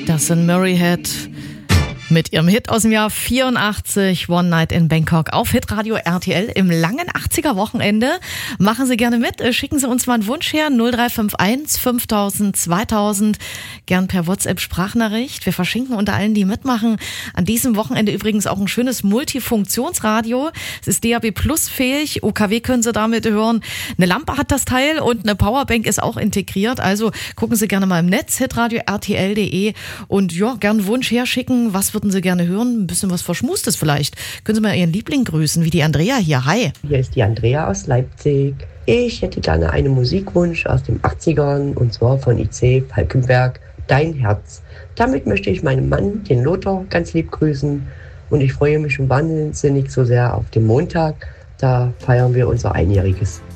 Das sind Murrayhead mit ihrem Hit aus dem Jahr 84, One Night in Bangkok, auf Hitradio RTL im langen 80er-Wochenende. Machen Sie gerne mit, schicken Sie uns mal einen Wunsch her, 0351 5000 2000, gern per WhatsApp-Sprachnachricht. Wir verschenken unter allen, die mitmachen, an diesem Wochenende übrigens auch ein schönes Multifunktionsradio. Es ist DAB Plus fähig, UKW können Sie damit hören. Eine Lampe hat das Teil und eine Powerbank ist auch integriert. Also gucken Sie gerne mal im Netz, hitradio rtl.de, und ja, gern einen Wunsch herschicken. Was würden Sie gerne hören? Ein bisschen was Verschmustes vielleicht. Können Sie mal Ihren Liebling grüßen, wie die Andrea hier. Hi. Hier ist die Andrea aus Leipzig. Ich hätte gerne einen Musikwunsch aus den 80ern, und zwar von IC Falkenberg, Dein Herz. Damit möchte ich meinen Mann, den Lothar, ganz lieb grüßen, und ich freue mich schon wahnsinnig so sehr auf den Montag. Da feiern wir unser Einjähriges.